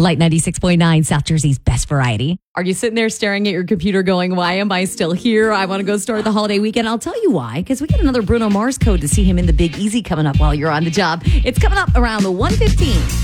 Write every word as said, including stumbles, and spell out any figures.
Light ninety-six point nine, South Jersey's best variety. Are you sitting there staring at your computer going, why am I still here? I want to go start the holiday weekend. I'll tell you why, because we got another Bruno Mars code to see him in the Big Easy coming up while you're on the job. It's coming up around the one fifteen.